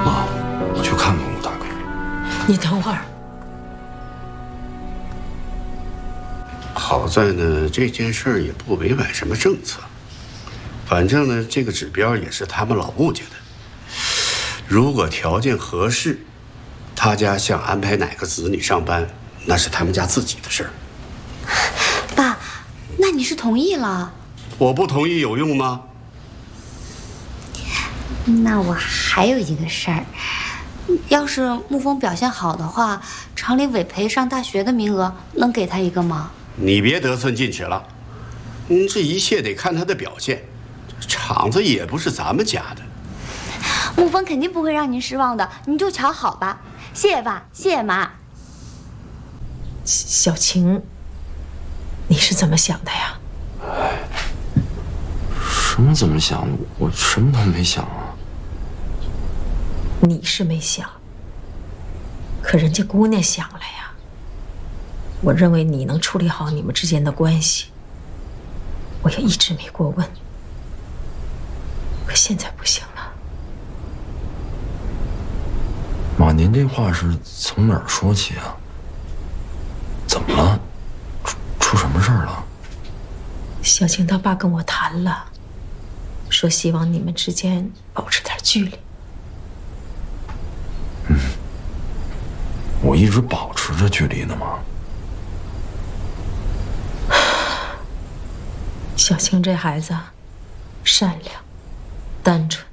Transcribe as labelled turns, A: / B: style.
A: 妈，我去看看陆大哥。
B: 你等会儿。
C: 好在呢，这件事儿也不违反什么政策。反正呢，这个指标也是他们老穆家的。如果条件合适，他家想安排哪个子女上班，那是他们家自己的事儿。
D: 爸，那你是同意了？
C: 我不同意有用吗？
D: 那我还有一个事儿，要是沐风表现好的话，厂里委培上大学的名额能给他一个吗？
C: 你别得寸进尺了，这一切得看他的表现。厂子也不是咱们家的。
D: 沐风肯定不会让您失望的，您就瞧好吧。谢谢爸，谢谢妈。
B: 小晴，你是怎么想的呀？
A: 什么怎么想的？我什么都没想啊。
B: 你是没想，可人家姑娘想了呀。我认为你能处理好你们之间的关系，我也一直没过问。可现在不行了。
A: 妈，您这话是从哪儿说起啊？怎么了？出什么事儿了？
B: 小晴她爸跟我谈了，说希望你们之间保持点距离。
A: 我一直保持着距离呢嘛。
B: 小晴这孩子善良、单纯，